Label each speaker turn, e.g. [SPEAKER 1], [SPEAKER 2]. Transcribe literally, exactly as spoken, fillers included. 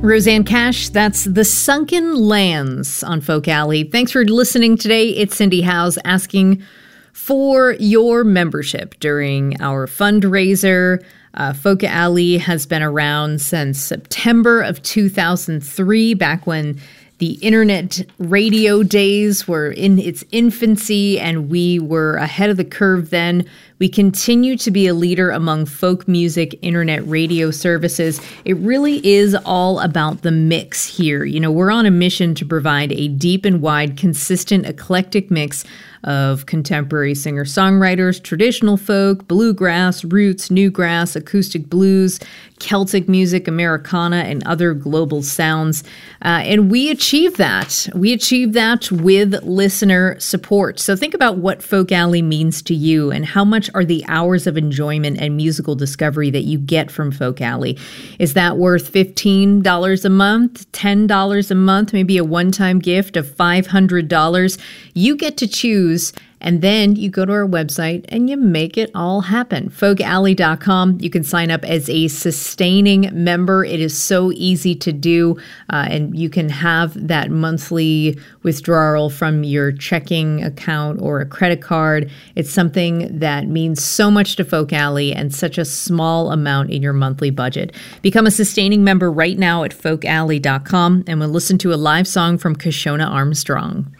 [SPEAKER 1] Rosanne Cash, that's The Sunken Lands on Folk Alley. Thanks for listening today. It's Cindy Howes asking for your membership during our fundraiser. Uh, Folk Alley has been around since September of two thousand three, back when the internet radio days were in its infancy, and we were ahead of the curve then. We continue to be a leader among folk music internet radio services. It really is all about the mix here. You know, we're on a mission to provide a deep and wide, consistent, eclectic mix of contemporary singer-songwriters, traditional folk, bluegrass, roots, newgrass, acoustic blues, Celtic music, Americana, and other global sounds. Uh, and we achieve that. We achieve that with listener support. So think about what Folk Alley means to you and how much are the hours of enjoyment and musical discovery that you get from Folk Alley. Is that worth fifteen dollars a month, ten dollars a month, maybe a one-time gift of five hundred dollars? You get to choose, and then you go to our website and you make it all happen. folk alley dot com. You can sign up as a sustaining member. It is so easy to do, uh, and you can have that monthly withdrawal from your checking account or a credit card. It's something that means so much to Folk Alley and such a small amount in your monthly budget. Become a sustaining member right now at folk alley dot com, and we'll listen to a live song from Kashona Armstrong.